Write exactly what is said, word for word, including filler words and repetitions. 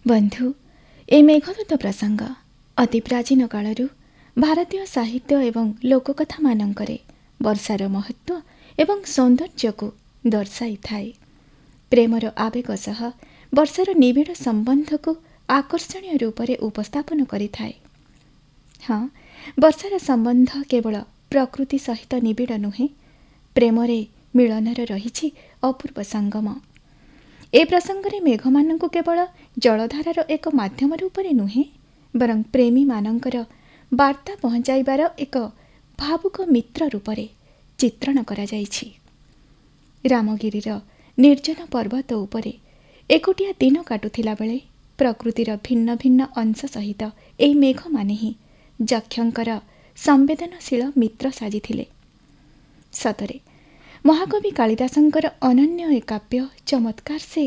ବନ୍ଧୁ, ଏ ମେଘଦୂତ ପ୍ରସଙ୍ଗ ଅତି ପ୍ରାଚୀନ କାଳରୁ ଭାରତୀୟ ସାହିତ୍ୟ ଏବଂ ଲୋକକଥାମାନଙ୍କରେ ବର୍ଷାର ମହତ୍ତ୍ୱ ଏବଂ ସୌନ୍ଦର୍ଯ୍ୟକୁ ଦର୍ଶାଇଥାଏ। ପ୍ରେମର ଆବେଗ ସହ ବର୍ଷାର ନିବିଡ଼ ସମ୍ବନ୍ଧକୁ ଆକର୍ଷଣୀୟ ରୂପରେ ଉପସ୍ଥାପନ କରିଥାଏ। ହଁ, ବର୍ଷାର ସମ୍ବନ୍ଧ କେବଳ ପ୍ରକୃତି ସହିତ ନିବିଡ଼ ନୁହେଁ, ପ୍ରେମରେ ମିଳନର ରହିଛି ଅପୂର୍ବ ସଙ୍ଗମ। ଏ ପ୍ରସଙ୍ଗରେ ମେଘମାନଙ୍କୁ କେବଳ ଜଳଧାରାର ଏକ ମାଧ୍ୟମ ରୂପରେ ନୁହେଁ, ବରଂ ପ୍ରେମୀମାନଙ୍କର ବାର୍ତ୍ତା ପହଞ୍ଚାଇବାର ଏକ ଭାବୁକ ମିତ୍ର ରୂପରେ ଚିତ୍ରଣ କରାଯାଇଛି। ରାମଗିରିର ନିର୍ଜନ ପର୍ବତ ଉପରେ ଏକୁଟିଆ ଦିନ କାଟୁଥିଲା ବେଳେ ପ୍ରକୃତିର ଭିନ୍ନ ଭିନ୍ନ ଅଂଶ ସହିତ ଏହି ମେଘମାନେ ହିଁ ଯକ୍ଷଙ୍କର ସମ୍ବେଦନଶୀଳ ମିତ୍ର ସାଜିଥିଲେ। ସତରେ ମହାକବି କାଳିଦାସଙ୍କର ଅନନ୍ୟ ଏ କାବ୍ୟ ଚମତ୍କାର ସେ